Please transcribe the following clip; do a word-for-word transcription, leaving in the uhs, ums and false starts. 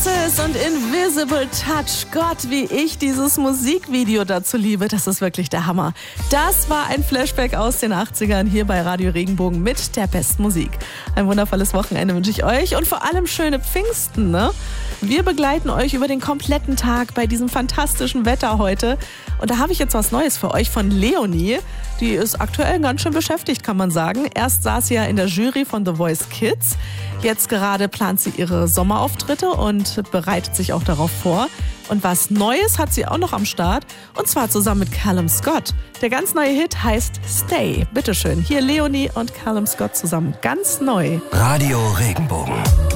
Voices und Invisible Touch. Gott, wie ich dieses Musikvideo dazu liebe. Das ist wirklich der Hammer. Das war ein Flashback aus den achtzigern hier bei Radio Regenbogen mit der besten Musik. Ein wundervolles Wochenende wünsche ich euch und vor allem schöne Pfingsten, ne? Wir begleiten euch über den kompletten Tag bei diesem fantastischen Wetter heute. Und da habe ich jetzt was Neues für euch von Leonie. Die ist aktuell ganz schön beschäftigt, kann man sagen. Erst saß sie ja in der Jury von The Voice Kids. Jetzt gerade plant sie ihre Sommerauftritte und bereitet sich auch darauf vor. Und was Neues hat sie auch noch am Start. Und zwar zusammen mit Callum Scott. Der ganz neue Hit heißt Stay. Bitteschön, hier Leonie und Callum Scott zusammen. Ganz neu. Radio Regenbogen.